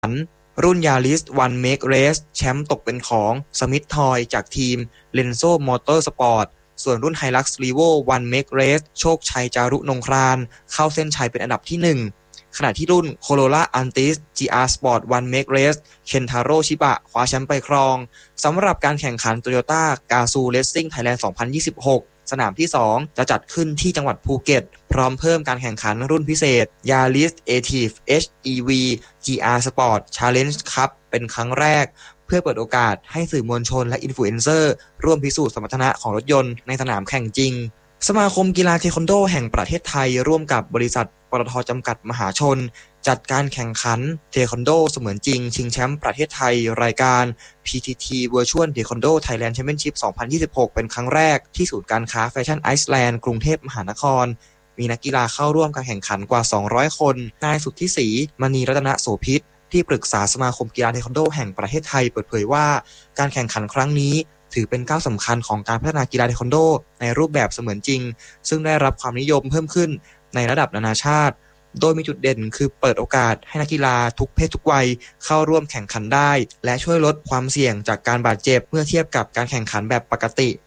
รุ่น Yaris One Make Race แชมป์ตกเป็นของ Smith Toy จากทีม Lenzo Motorsport ส่วนรุ่น Hilux Revo One Make Race โชคชัยจารุนงครานเข้าเส้นชัยเป็นอันดับที่ 1 ขณะที่รุ่น Corolla Altis GR Sport One Make Race Kentaro Chiba คว้าแชมป์ไปครองสำหรับการแข่งขัน Toyota Gazoo Racing Thailand 2026 สนามที่ 2 จะจัดขึ้นที่จังหวัดภูเก็ตพร้อมเพิ่มการแข่งขันรุ่นพิเศษ Yaris Active HEV GR Sport Challenge Cup เป็นครั้งแรกเพื่อเปิดโอกาสให้สื่อมวลชนและอินฟลูเอนเซอร์ร่วมพิสูจน์สมรรถนะของรถยนต์ในสนามแข่งจริงสมาคมกีฬาเทควันโดแห่งประเทศไทยร่วมกับบริษัทปตท.จำกัดมหาชนจัดการแข่งขันเทควันโดเสมือนจริงชิงแชมป์ประเทศไทยรายการ PTT Virtual Taekwondo Thailand Championship 2026 เป็นครั้งแรกที่ศูนย์การค้าแฟชั่นไอซ์แลนด์กรุงเทพมหานครมีนักกีฬาเข้าร่วมการแข่งขันกว่า200คนนายสุทธิศรีมณีรัตนโสภิตที่ปรึกษาสมาคมกีฬาเทควันโดแห่งประเทศไทยเปิดเผยว่าการแข่งขันครั้งนี้ถือเป็นก้าวสำคัญของการพัฒนากีฬาเทควันโดในรูปแบบเสมือนจริงซึ่งได้รับความนิยมเพิ่มขึ้นในระดับนานาชาติโดยมีจุดเด่นคือเปิดโอกาสให้นักกีฬาทุกเพศทุกวัยเข้าร่วมแข่งขันได้และช่วยลดความเสี่ยงจากการบาดเจ็บเมื่อเทียบกับการแข่งขันแบบปกติ